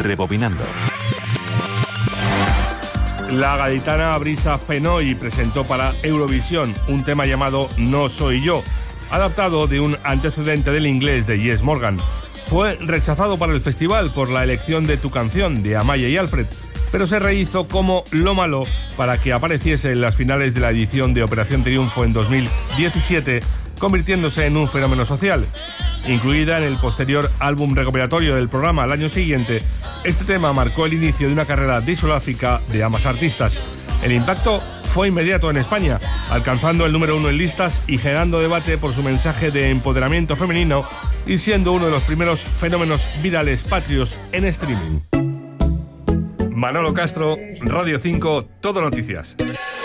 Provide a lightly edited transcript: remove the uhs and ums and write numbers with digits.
Rebobinando. La gaditana Brisa Fenoy presentó para Eurovisión un tema llamado No Soy Yo, adaptado de un antecedente del inglés de Jess Morgan. Fue rechazado para el festival por la elección de Tu Canción, de Amaya y Alfred, pero se rehizo como Lo Malo para que apareciese en las finales de la edición de Operación Triunfo en 2017, convirtiéndose en un fenómeno social. Incluida en el posterior álbum recopilatorio del programa al año siguiente, este tema marcó el inicio de una carrera discográfica de ambas artistas. El impacto fue inmediato en España, alcanzando el número 1 en listas y generando debate por su mensaje de empoderamiento femenino y siendo uno de los primeros fenómenos virales patrios en streaming. Manolo Castro, Radio 5, Todo Noticias.